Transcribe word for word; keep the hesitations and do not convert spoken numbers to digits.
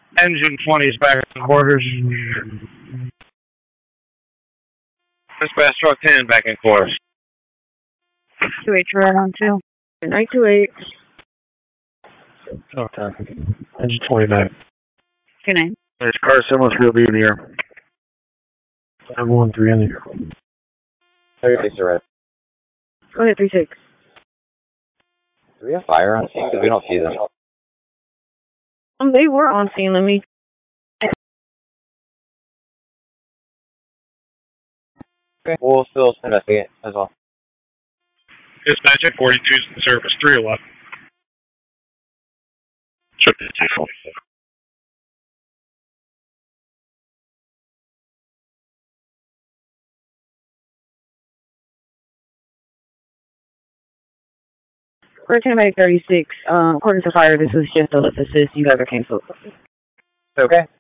Engine twenty is back in quarters. Dispatch truck ten back in course. two eight, right on two. nine two eight. Okay. Engine twenty back. Good night. There's car similar to be in here. I'm one three in here. thirty-six are red. Go ahead, three six. Do we have fire on scene? Because we don't see them. Um, they were on scene. Let me. Okay, we'll still investigate as well. Dispatch at forty-two, service three eleven. Trip to two forty-six. We're ten thirty-six. Um, according to fire, this was just a assist. You guys are canceled. Okay.